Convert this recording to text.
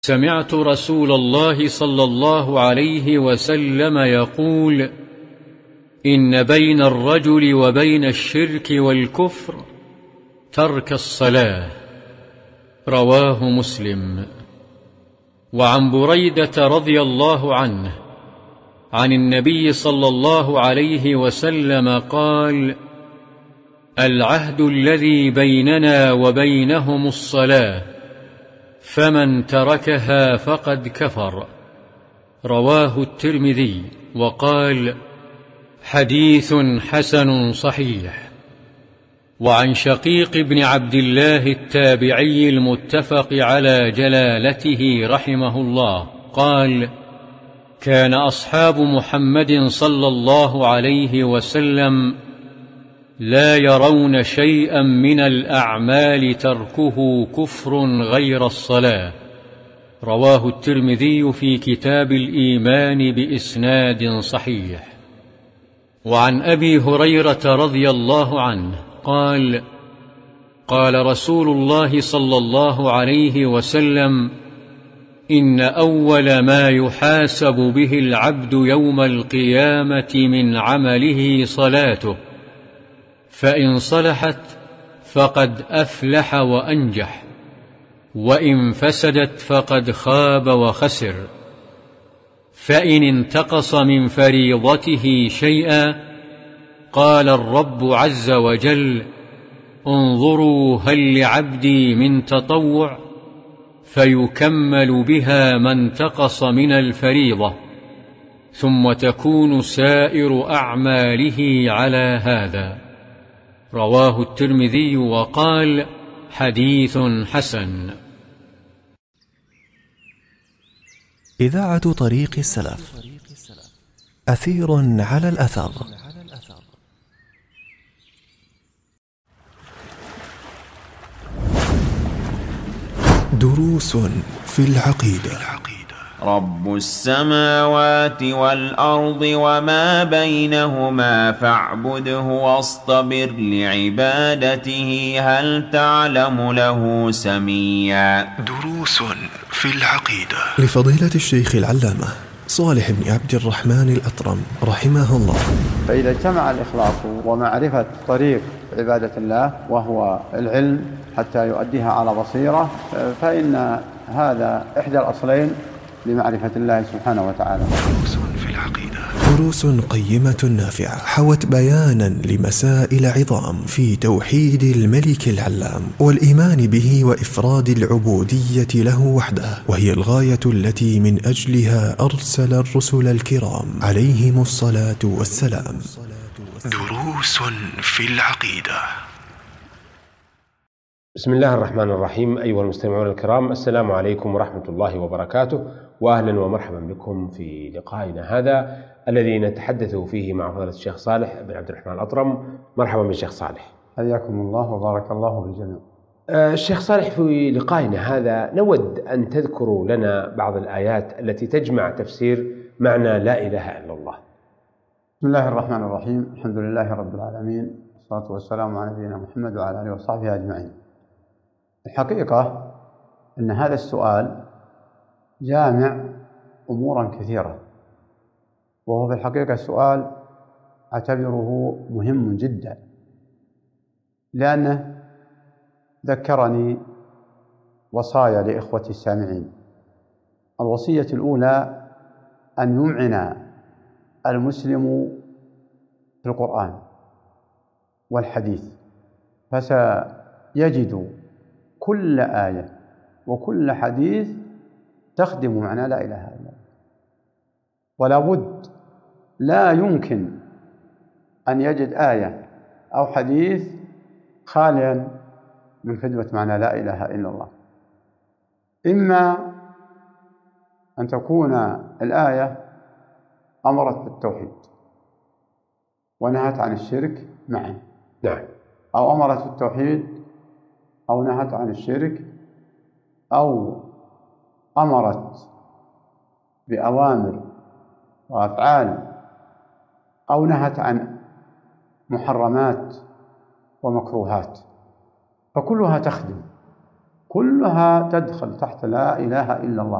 سمعت رسول الله صلى الله عليه وسلم يقول: إن بين الرجل وبين الشرك والكفر ترك الصلاة. رواه مسلم. وعن بريدة رضي الله عنه عن النبي صلى الله عليه وسلم قال: العهد الذي بيننا وبينهم الصلاة، فمن تركها فقد كفر. رواه الترمذي وقال: حديث حسن صحيح. وعن شقيق بن عبد الله التابعي المتفق على جلالته رحمه الله قال: كان أصحاب محمد صلى الله عليه وسلم لا يرون شيئا من الأعمال تركه كفر غير الصلاة. رواه الترمذي في كتاب الإيمان بإسناد صحيح. وعن أبي هريرة رضي الله عنه قال: قال رسول الله صلى الله عليه وسلم: إن أول ما يحاسب به العبد يوم القيامة من عمله صلاته، فإن صلحت فقد أفلح وأنجح، وإن فسدت فقد خاب وخسر. فإن انتقص من فريضته شيئا قال الرب عز وجل: انظروا هل لعبدي من تطوع، فيكمل بها ما انتقص من الفريضة، ثم تكون سائر أعماله على هذا. رواه الترمذي وقال: حديث حسن. إذاعة طريق السلف، أثير على الأثر. دروس في العقيدة. رب السماوات والأرض وما بينهما فاعبده واصطبر لعبادته هل تعلم له سميا. دروس في العقيدة لفضيلة الشيخ العلامة صالح بن عبد الرحمن الأطرم رحمه الله. فإذا اجتمع الإخلاص ومعرفة طريق عبادة الله وهو العلم حتى يؤديها على بصيرة، فإن هذا إحدى الأصلين لمعرفة الله سبحانه وتعالى. دروس في العقيدة، دروس قيمة نافعة حوت بيانا لمسائل عظام في توحيد الملك العلام والإيمان به وإفراد العبودية له وحده، وهي الغاية التي من أجلها أرسل الرسل الكرام عليهم الصلاة والسلام. دروس في العقيدة. بسم الله الرحمن الرحيم. أيها المستمعون الكرام، السلام عليكم ورحمة الله وبركاته، وأهلا ومرحبا بكم في لقائنا هذا الذي نتحدث فيه مع فضيلة الشيخ صالح بن عبد الرحمن الأطرم. مرحبا بالشيخ صالح. حياكم الله وبارك الله بالجميع. الشيخ صالح، في لقائنا هذا نود أن تذكروا لنا بعض الآيات التي تجمع تفسير معنى لا إله إلا الله. بسم الله الرحمن الرحيم. الحمد لله رب العالمين، والصلاة والسلام على نبينا محمد وعلى آله وصحبه أجمعين. الحقيقة أن هذا السؤال جامع أمورا كثيرة، وهو في الحقيقة سؤال أعتبره مهم جدا، لأنه ذكرني وصايا لإخوتي السامعين. الوصية الأولى أن يمعن المسلم في القرآن والحديث، فسيجد كل آية وكل حديث تخدم معنى لا إله إلا الله، ولا بد، لا يمكن أن يجد آية أو حديث خاليا من خدمة معنى لا إله إلا الله. إما أن تكون الآية أمرت بالتوحيد ونهت عن الشرك معا، نعم، أو أمرت بالتوحيد أو نهت عن الشرك، أو أمرت بأوامر وأفعال، أو نهت عن محرمات ومكروهات، فكلها تخدم كلها تدخل تحت لا إله إلا الله.